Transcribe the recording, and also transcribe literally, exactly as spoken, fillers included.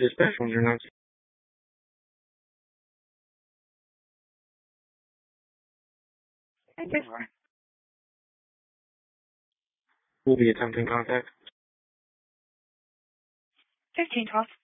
Dispatch one zero nine. Thank you. We'll be attempting contact. fifteen twelve.